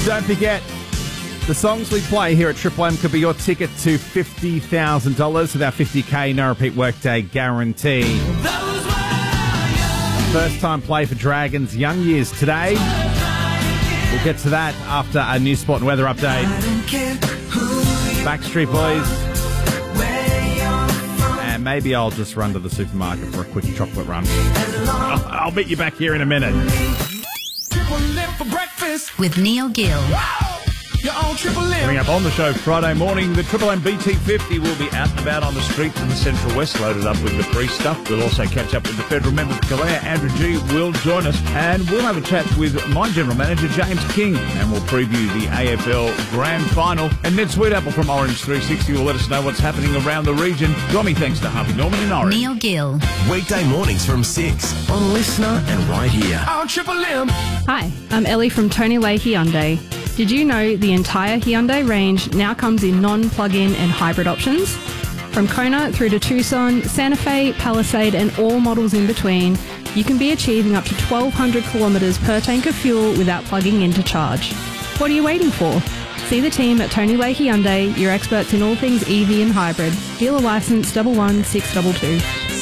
Don't forget, the songs we play here at Triple M could be your ticket to $50,000 with our 50K no repeat workday guarantee. First time play for Dragons Young Years today. We'll get to that after a new sport and weather update. Backstreet Boys. And maybe I'll just run to the supermarket for a quick chocolate run. I'll meet you back here in a minute. Triple M for breakfast with Neil Gill. You're on Triple M. Coming up on the show Friday morning, the Triple M BT50 will be out and about on the streets in the Central West, loaded up with the free stuff. We'll also catch up with the federal member for Calais. Andrew G will join us, and we'll have a chat with my general manager, James King, and we'll preview the AFL Grand Final. And Ned Sweetapple from Orange 360 will let us know what's happening around the region. Join me thanks to Harvey Norman in Orange. Neil Gill. Weekday mornings from 6 on Listener and right here. On Triple M. Hi, I'm Ellie from Tony Leigh Hyundai. Did you know the entire Hyundai range now comes in non-plug-in and hybrid options? From Kona through to Tucson, Santa Fe, Palisade and all models in between, you can be achieving up to 1,200 kilometres per tank of fuel without plugging in to charge. What are you waiting for? See the team at Tony Leigh Hyundai, your experts in all things EV and hybrid. Dealer licence 11622.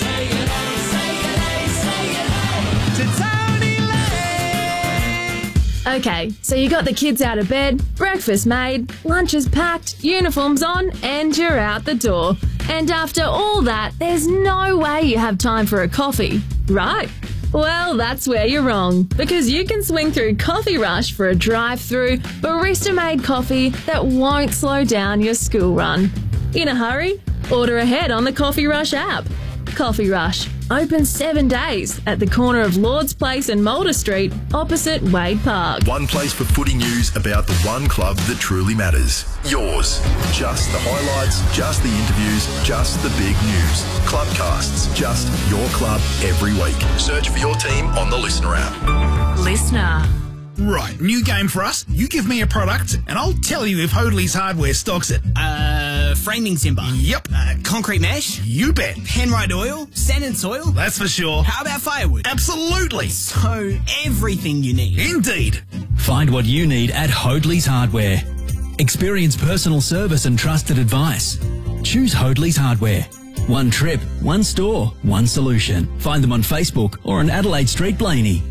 Okay, so you got the kids out of bed, breakfast made, lunch is packed, uniforms on, and you're out the door. And after all that, there's no way you have time for a coffee, right? Well, that's where you're wrong, because you can swing through Coffee Rush for a drive-through, barista-made coffee that won't slow down your school run. In a hurry? Order ahead on the Coffee Rush app. Coffee Rush, open 7 days at the corner of Lord's Place and Mulder Street, opposite Wade Park. One place for footy news about the one club that truly matters. Yours. Just the highlights, just the interviews, just the big news. Clubcasts, just your club every week. Search for your team on the Listener app. Listener. Right, new game for us. You give me a product, and I'll tell you if Hoadley's Hardware stocks it. Framing timber. Yep. Concrete mesh. You bet. Penrite oil. Sand and soil. That's for sure. How about firewood? Absolutely. So, everything you need. Indeed. Find what you need at Hoadley's Hardware. Experience personal service and trusted advice. Choose Hoadley's Hardware. One trip, one store, one solution. Find them on Facebook or on Adelaide Street, Blaney.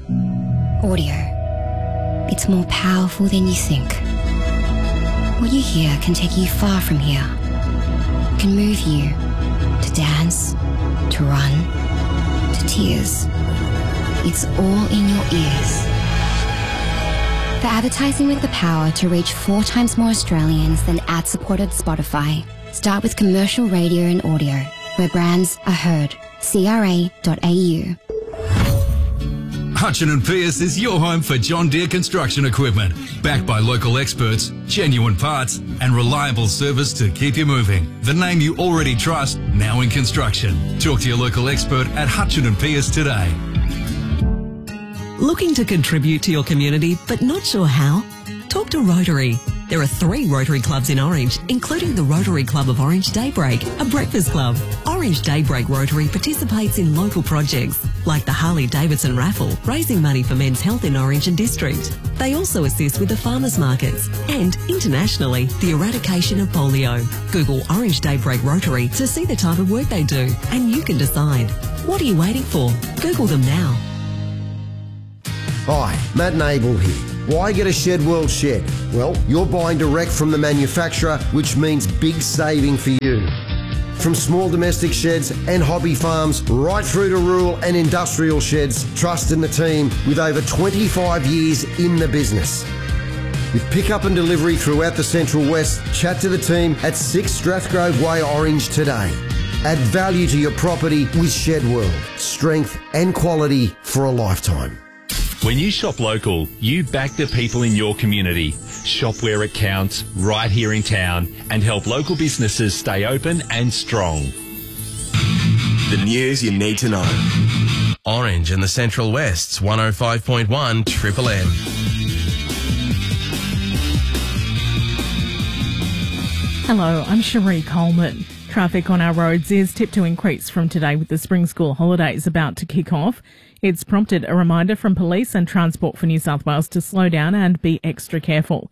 Audio. It's more powerful than you think. What you hear can take you far from here. It can move you to dance, to run, to tears. It's all in your ears. For advertising with the power to reach 4 times more Australians than ad-supported Spotify, start with commercial radio and audio, where brands are heard. CRA.au. Hutchin & Pearce is your home for John Deere construction equipment. Backed by local experts, genuine parts and reliable service to keep you moving. The name you already trust, now in construction. Talk to your local expert at Hutchin & Pearce today. Looking to contribute to your community but not sure how? Talk to Rotary. There are 3 Rotary clubs in Orange, including the Rotary Club of Orange Daybreak, a breakfast club. Orange Daybreak Rotary participates in local projects like the Harley-Davidson raffle, raising money for men's health in Orange and District. They also assist with the farmers markets and, internationally, the eradication of polio. Google Orange Daybreak Rotary to see the type of work they do, and you can decide. What are you waiting for? Google them now. Hi, Matt Nable here. Why get a Shed World shed? Well, you're buying direct from the manufacturer, which means big saving for you. From small domestic sheds and hobby farms, right through to rural and industrial sheds, trust in the team with over 25 years in the business. With pickup and delivery throughout the Central West, chat to the team at 6 Strathgrove Way, Orange today. Add value to your property with Shed World. Strength and quality for a lifetime. When you shop local, you back the people in your community. Shop where it counts, right here in town, and help local businesses stay open and strong. The news you need to know. Orange and the Central West's 105.1 Triple M. Hello, I'm Cherie Coleman. traffic on our roads is tipped to increase from today with the spring school holidays about to kick off. It's prompted a reminder from police and Transport for New South Wales to slow down and be extra careful.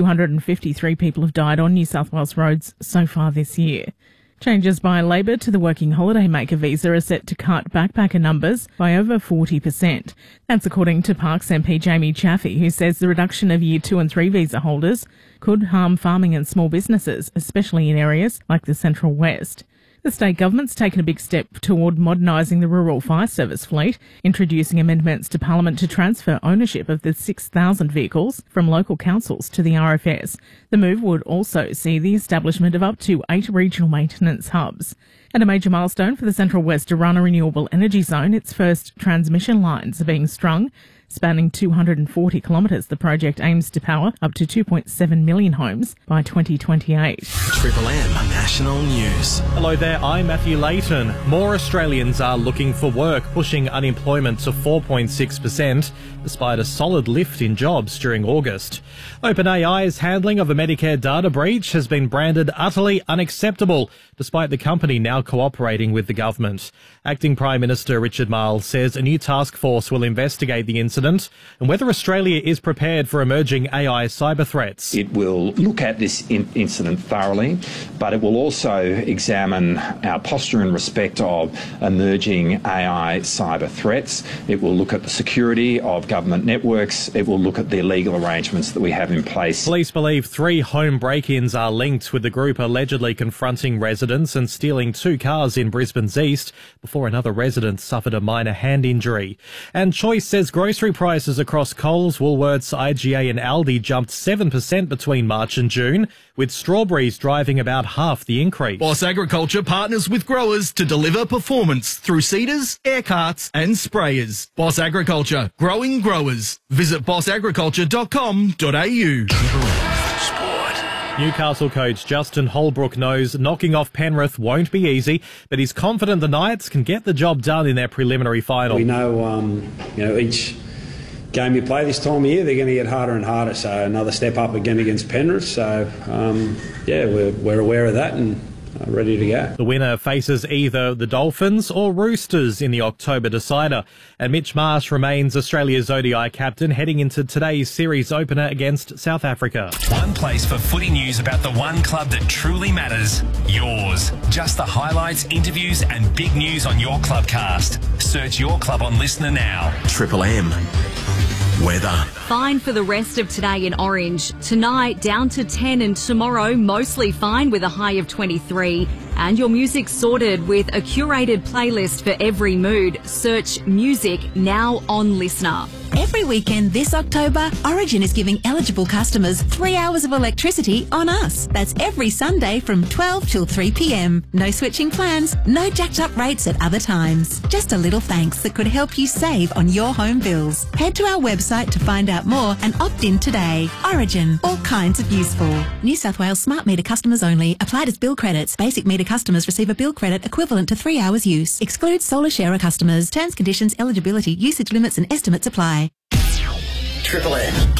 253 people have died on New South Wales roads so far this year. Changes by Labor to the Working Holiday Maker visa are set to cut backpacker numbers by over 40%. That's according to Parks MP Jamie Chaffey, who says the reduction of Year 2 and 3 visa holders could harm farming and small businesses, especially in areas like the Central West. The state government's taken a big step toward modernising the rural fire service fleet, introducing amendments to Parliament to transfer ownership of the 6,000 vehicles from local councils to the RFS. The move would also see the establishment of up to 8 regional maintenance hubs. And a major milestone for the Central West Arana Renewable Energy Zone, its first transmission lines are being strung. Spanning 240 kilometres, the project aims to power up to 2.7 million homes by 2028. Triple M National News. Hello there, I'm Matthew Layton. More Australians are looking for work, pushing unemployment to 4.6%, despite a solid lift in jobs during August. OpenAI's handling of a Medicare data breach has been branded utterly unacceptable, despite the company now cooperating with the government. Acting Prime Minister Richard Marles says a new task force will investigate the incident and whether Australia is prepared for emerging AI cyber threats. It will look at this incident thoroughly, but it will also examine our posture in respect of emerging AI cyber threats. It will look at the security of government networks. It will look at the legal arrangements that we have in place. Police believe 3 home break-ins are linked, with the group allegedly confronting residents and stealing 2 cars in Brisbane's east before another resident suffered a minor hand injury. And Choice says grocery prices across Coles, Woolworths, IGA and Aldi jumped 7% between March and June, with strawberries driving about half the increase. Boss Agriculture partners with growers to deliver performance through seeders, air carts and sprayers. Boss Agriculture, growing growers. Visit bossagriculture.com.au. Newcastle coach Justin Holbrook knows knocking off Penrith won't be easy, but he's confident the Knights can get the job done in their preliminary final. We know, each game you play this time of year, they're going to get harder and harder. So another step up again against Penrith. So, we're aware of that and ready to go. The winner faces either the Dolphins or Roosters in the October decider. And Mitch Marsh remains Australia's ODI captain heading into today's series opener against South Africa. One place for footy news about the one club that truly matters. Yours. Just the highlights, interviews and big news on your Clubcast. Search your club on Listener now. Triple M. Weather. Fine for the rest of today in Orange. Tonight down to 10 and tomorrow mostly fine with a high of 23. And your music sorted with a curated playlist for every mood. Search music now on Listener. Every weekend this October, Origin is giving eligible customers 3 hours of electricity on us. That's every Sunday from 12 till 3 p.m. No switching plans, no jacked up rates at other times. Just a little thanks that could help you save on your home bills. Head to our website to find out more and opt in today. Origin, all kinds of useful. New South Wales smart meter customers only. Applied as bill credits. Basic meter customers receive a bill credit equivalent to 3 hours use. Excludes solar sharer customers. Terms, conditions, eligibility, usage limits and estimates apply. Triple M.